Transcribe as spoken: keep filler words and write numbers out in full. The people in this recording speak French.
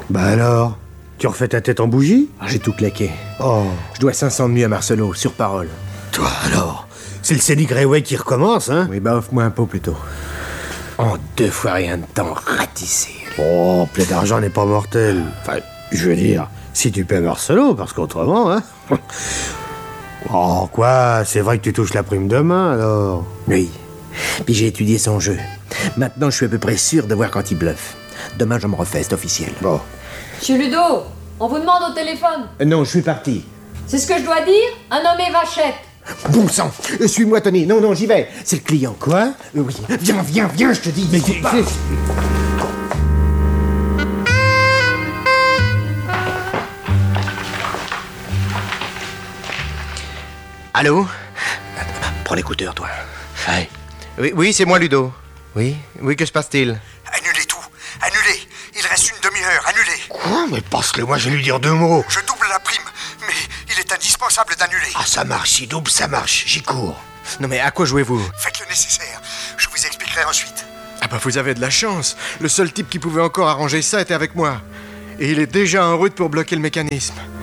Bah alors, tu refais ta tête en bougie? Ah, j'ai tout claqué. Oh. Je dois cinq cents de mieux à Marcelo, sur parole. Toi alors, c'est le Cédric Rayway qui recommence, hein? Oui, bah offre-moi un pot plutôt. En deux fois rien de temps, ratissé. Oh, plaie d'argent n'est pas mortel. Enfin, je veux dire, si tu paies Marcelo, parce qu'autrement, hein? Oh, quoi? C'est vrai que tu touches la prime demain, alors? Oui. Puis j'ai étudié son jeu. Maintenant, je suis à peu près sûr de voir quand il bluffe. Demain, je me refais, c'est officiel. Bon. Monsieur Ludo, on vous demande au téléphone. Euh, non, je suis parti. C'est ce que je dois dire? Un nommé Vachette. Bon sang, euh, suis-moi, Tony. Non, non, j'y vais. C'est le client. Quoi? Euh, Oui. Viens, viens, viens, je te dis. Mais c'est- bah. Allô? Prends l'écouteur, toi. Ouais. Oui, oui, c'est moi, Ludo. Oui, oui, que se passe-t-il? Annulez tout. Annulez. Il reste une demi-heure. Annulez. Quoi? Mais passe-le, moi je vais lui dire deux mots. Je double la prime, mais il est indispensable d'annuler. Ah, ça marche, si double, ça marche, j'y cours. Non, mais à quoi jouez-vous? Faites le nécessaire. Je vous expliquerai ensuite. Ah bah vous avez de la chance. Le seul type qui pouvait encore arranger ça était avec moi. Et il est déjà en route pour bloquer le mécanisme.